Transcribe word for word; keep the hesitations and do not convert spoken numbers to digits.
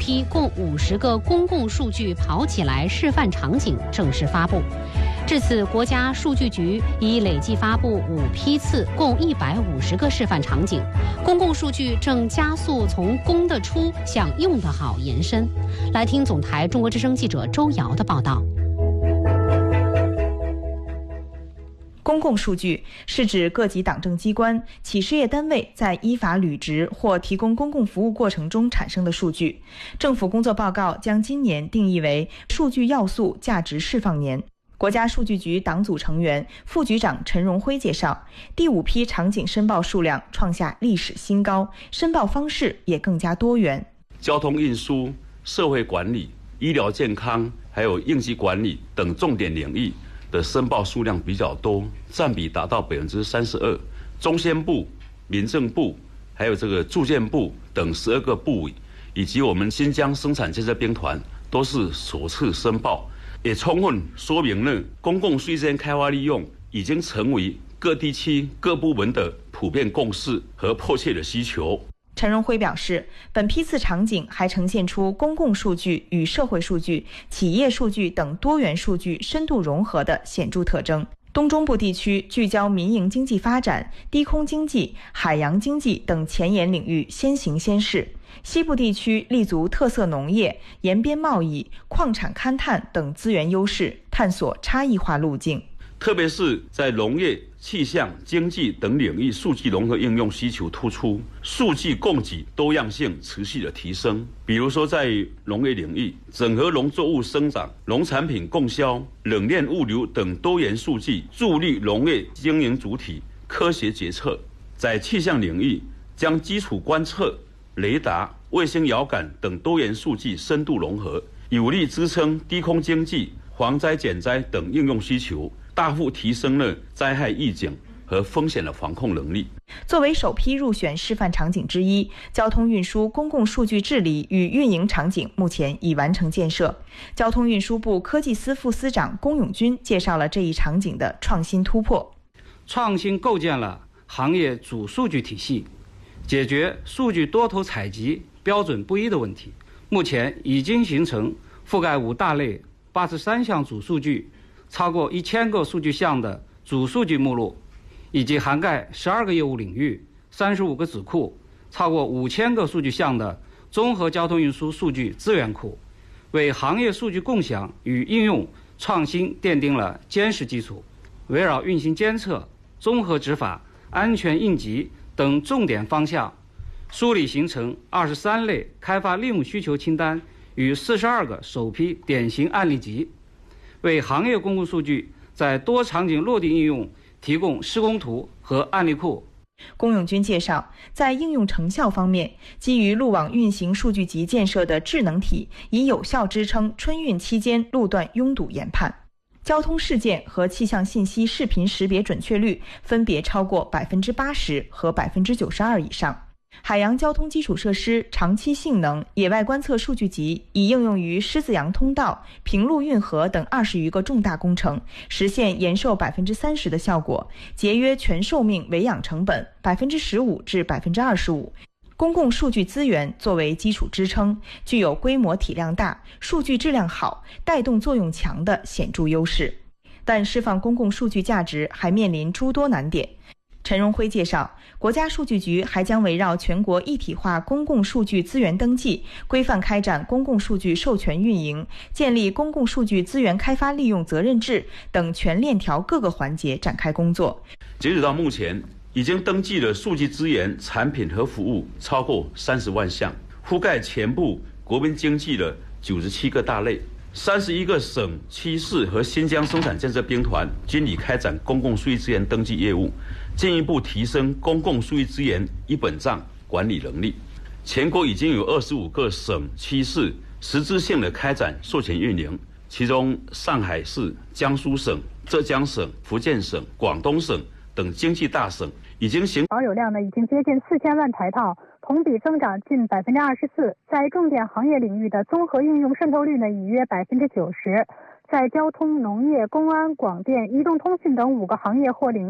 批共五十个公共数据跑起来示范场景正式发布。至此，国家数据局已累计发布五批次，共一百五十个示范场景。公共数据正加速从公的出向用的好延伸。来听总台中国之声记者周瑶的报道。 公共数据是指各级党政机关、企事业单位在依法履职或提供公共服务过程中产生的数据。政府工作报告将今年定义为数据要素价值释放年。国家数据局党组成员、副局长陈荣辉介绍，第五批场景申报数量创下历史新高，申报方式也更加多元。 交通运输、社会管理、医疗健康，还有应急管理等重点领域的申报数量比较多，占比达到百分之三十二。中宣部、民政部，还有这个住建部等十二个部委，以及我们新疆生产建设兵团都是首次申报。也充分说明了公共数据资源开发利用已经成为各地区各部门的普遍共识和迫切的需求。 陈荣辉表示，本批次场景还呈现出公共数据与社会数据、企业数据等多元数据深度融合的显著特征。东中部地区聚焦民营经济发展、低空经济、海洋经济等前沿领域先行先试。西部地区立足特色农业、沿边贸易、矿产勘探等资源优势，探索差异化路径。 特别是在农业、气象、经济等领域，数据融合应用需求突出，数据供给多样性持续的提升。比如说，在农业领域，整合农作物生长、农产品供销、冷链物流等多元数据，助力农业经营主体科学决策；在气象领域，将基础观测、雷达、卫星遥感等多元数据深度融合，有力支撑低空经济、防灾减灾等应用需求，大幅提升了灾害预警和风险的防控能力。 作为首批入选示范场景之一，交通运输公共数据治理与运营场景目前已完成建设。交通运输部科技司副司长龚永军介绍了这一场景的创新突破。 创新构建了行业主数据体系，解决数据多头采集标准不一的问题。目前已经形成覆盖五大类、八十三项主数据、超过一千个数据项的主数据目录，以及涵盖十二个业务领域、三十五个子库、超过五千个数据项的综合交通运输数据资源库，为行业数据共享与应用创新奠定了坚实基础。围绕运行监测、综合执法、安全应急等重点方向，梳理形成二十三类开发利用需求清单与四十二个首批典型案例集，为行业公共数据在多场景落地应用提供施工图和案例库。 龚永军介绍，在应用成效方面，基于路网运行数据集建设的智能体已有效支撑春运期间路段拥堵研判。交通事件和气象信息视频识别准确率分别超过百分之八十和百分之九十二以上。海洋交通基础设施长期性能野外观测数据集已应用于狮子洋通道、平陆运河等二十余个重大工程，实现延寿百分之三十的效果，节约全寿命维养成本百分之十五至百分之二十五。公共数据资源作为基础支撑，具有规模体量大、数据质量好、带动作用强的显著优势。但释放公共数据价值还面临诸多难点。陈荣辉介绍，国家数据局还将围绕全国一体化公共数据资源登记、规范开展公共数据授权运营、建立公共数据资源开发利用责任制等全链条各个环节展开工作。 截止到目前，已经登记的数据资源产品和服务超过三十万项，覆盖全部国民经济的九十七个大类。三十一个省、区市和新疆生产建设兵团均已开展公共数据资源登记业务，进一步提升公共数据资源一本账管理能力。全国已经有二十五个省、区市实质性的开展授权运营，其中上海市、江苏省、浙江省、福建省、广东省等经济大省已经形保有量呢已经接近四千万台套，同比增长近百分之二十四。在重点行业领域的综合应用渗透率呢已约百分之九十。在交通、农业、公安、广电、移动通信等五个行业或领域